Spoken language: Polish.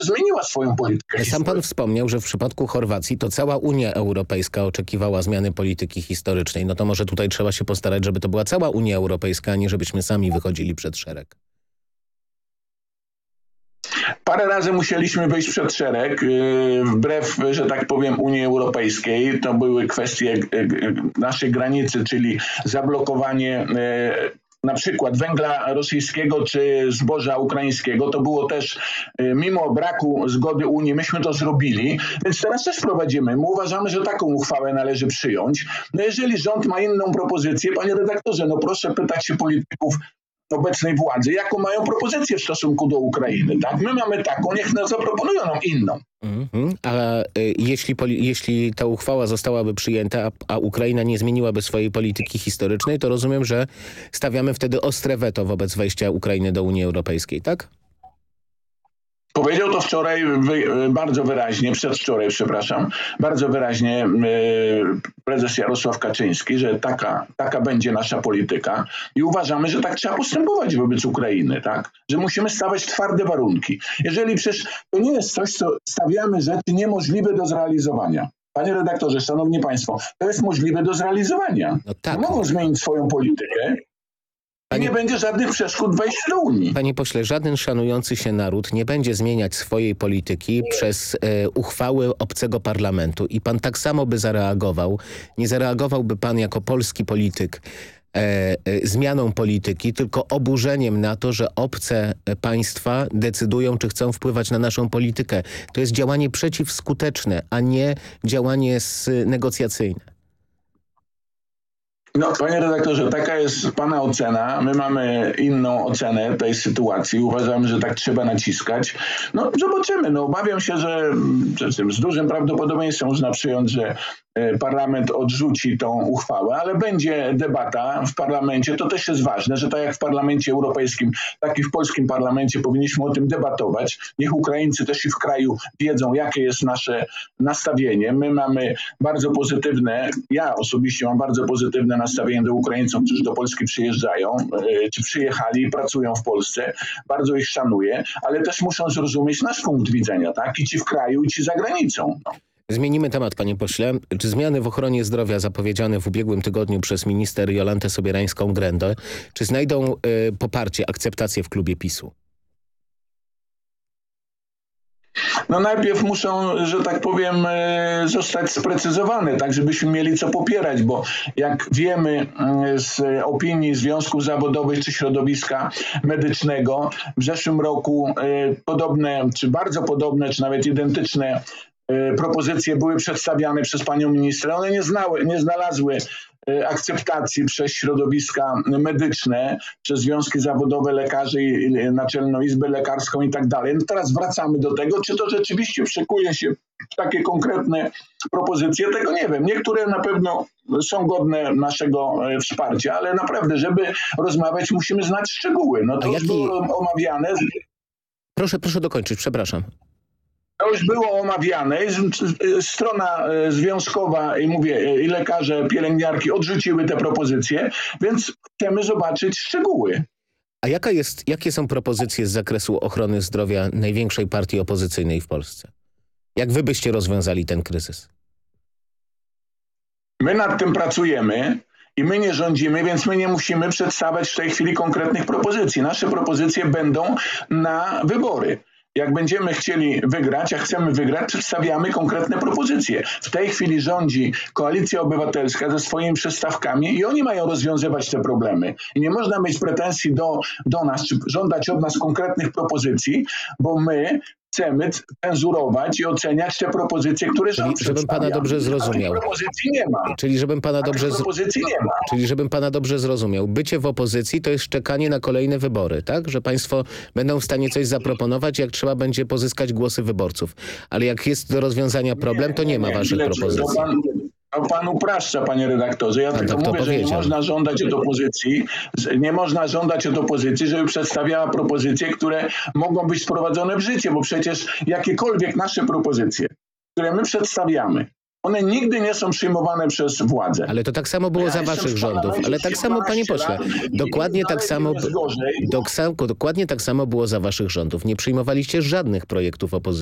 zmieniła swoją politykę. Sam pan wspomniał, że w przypadku Chorwacji to cała Unia Europejska oczekiwała zmiany polityki historycznej. No to może tutaj trzeba się postarać, żeby to była cała Unia Europejska, a nie żebyśmy sami wychodzili przed szereg. Parę razy musieliśmy wyjść przed szereg, wbrew, że tak powiem, Unii Europejskiej. To były kwestie naszej granicy, czyli zablokowanie na przykład węgla rosyjskiego czy zboża ukraińskiego. To było też, mimo braku zgody Unii, myśmy to zrobili, więc teraz też prowadzimy. My uważamy, że taką uchwałę należy przyjąć. No jeżeli rząd ma inną propozycję, panie redaktorze, no proszę pytać się polityków obecnej władzy, jaką mają propozycję w stosunku do Ukrainy. Tak? My mamy taką, niech nas zaproponują nam inną. A jeśli ta uchwała zostałaby przyjęta, a Ukraina nie zmieniłaby swojej polityki historycznej, to rozumiem, że stawiamy wtedy ostre weto wobec wejścia Ukrainy do Unii Europejskiej, tak? Powiedział to wczoraj bardzo wyraźnie prezes Jarosław Kaczyński, że taka będzie nasza polityka i uważamy, że tak trzeba postępować wobec Ukrainy, tak? Że musimy stawiać twarde warunki. Jeżeli przecież to nie jest coś, co stawiamy rzeczy niemożliwe do zrealizowania. Panie redaktorze, szanowni państwo, to jest możliwe do zrealizowania. No tak. Mogą zmienić swoją politykę. I nie będzie żadnych przeszkód wejścia do Unii. Panie pośle, żaden szanujący się naród nie będzie zmieniać swojej polityki przez uchwały obcego parlamentu. I pan tak samo by zareagował. Nie zareagowałby pan jako polski polityk zmianą polityki, tylko oburzeniem na to, że obce państwa decydują, czy chcą wpływać na naszą politykę. To jest działanie przeciwskuteczne, a nie działanie negocjacyjne. No, panie redaktorze, taka jest pana ocena. My mamy inną ocenę tej sytuacji. Uważamy, że tak trzeba naciskać. No, zobaczymy. No, obawiam się, że z dużym prawdopodobieństwem można przyjąć, że parlament odrzuci tą uchwałę, ale będzie debata w parlamencie. To też jest ważne, że tak jak w Parlamencie Europejskim, tak i w polskim parlamencie powinniśmy o tym debatować. Niech Ukraińcy też i w kraju wiedzą, jakie jest nasze nastawienie. My mamy bardzo pozytywne, ja osobiście mam bardzo pozytywne nastawienie do Ukraińców, którzy do Polski przyjeżdżają, czy przyjechali i pracują w Polsce. Bardzo ich szanuję, ale też muszą zrozumieć nasz punkt widzenia, tak? I ci w kraju, i ci za granicą. No. Zmienimy temat, panie pośle. Czy zmiany w ochronie zdrowia zapowiedziane w ubiegłym tygodniu przez minister Jolantę Sobierańską-Grendę, czy znajdą poparcie, akceptację w klubie PiS-u? No najpierw muszą, że tak powiem, zostać sprecyzowane, tak żebyśmy mieli co popierać, bo jak wiemy z opinii związków zawodowych czy środowiska medycznego, w zeszłym roku podobne, czy bardzo podobne, czy nawet identyczne propozycje były przedstawiane przez panią ministrę. One nie znalazły akceptacji przez środowiska medyczne, przez związki zawodowe lekarzy i Naczelną Izbę Lekarską i tak dalej. No teraz wracamy do tego, czy to rzeczywiście szykuje się takie konkretne propozycje, tego nie wiem. Niektóre na pewno są godne naszego wsparcia, ale naprawdę, żeby rozmawiać, musimy znać szczegóły. No to już było omawiane. Proszę dokończyć, przepraszam. To już było omawiane. Strona związkowa i mówię, i lekarze, pielęgniarki odrzuciły te propozycje, więc chcemy zobaczyć szczegóły. A jakie są propozycje z zakresu ochrony zdrowia największej partii opozycyjnej w Polsce? Jak wy byście rozwiązali ten kryzys? My nad tym pracujemy i my nie rządzimy, więc my nie musimy przedstawiać w tej chwili konkretnych propozycji. Nasze propozycje będą na wybory. Jak będziemy chcieli wygrać, jak chcemy wygrać, przedstawiamy konkretne propozycje. W tej chwili rządzi Koalicja Obywatelska ze swoimi przystawkami i oni mają rozwiązywać te problemy. I nie można mieć pretensji do nas, czy żądać od nas konkretnych propozycji, bo my chcemy cenzurować i oceniać te propozycje, które rząd przedstawia. Żebym pana dobrze zrozumiał. Propozycji nie ma. Czyli żebym pana dobrze zrozumiał. Bycie w opozycji to jest czekanie na kolejne wybory, tak? Że państwo będą w stanie coś zaproponować, jak trzeba będzie pozyskać głosy wyborców. Ale jak jest do rozwiązania problem, to nie ma waszych propozycji. Pan upraszcza, panie redaktorze. Ja tylko mówię, że nie można żądać od opozycji, żeby przedstawiała propozycje, które mogą być wprowadzone w życie, bo przecież jakiekolwiek nasze propozycje, które my przedstawiamy, one nigdy nie są przyjmowane przez władzę. Ale to tak samo było za jestem waszych w rządów. parlamencie Ale tak samo, panie 12 pośle, lat i dokładnie tak dalej samo... jest gorzej. Dokładnie tak samo było za waszych rządów. Nie przyjmowaliście żadnych projektów opozycji.